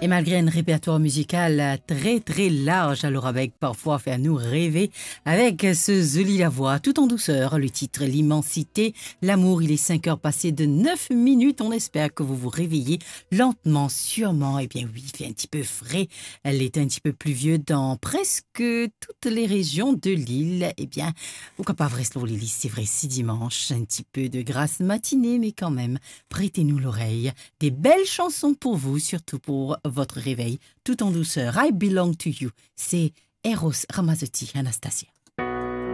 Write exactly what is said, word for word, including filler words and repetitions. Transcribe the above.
Et malgré un répertoire musical très très large, alors avec parfois faire nous rêver avec ce Zuli la voix tout en douceur, le titre L'immensité, l'amour, il est cinq heures passées de neuf minutes, on espère que vous vous réveillez lentement, sûrement, et bien oui, il fait un petit peu frais, elle est un petit peu pluvieux dans presque toutes les régions de l'île, et bien pourquoi pas vrai slow Lily, c'est vrai, si dimanche, un petit peu de grasse matinée, mais quand même, prêtez-nous l'oreille, des belles chansons pour vous, surtout pour votre réveil, tout en douceur. I Belong to You, c'est Eros Ramazzotti, Anastasia.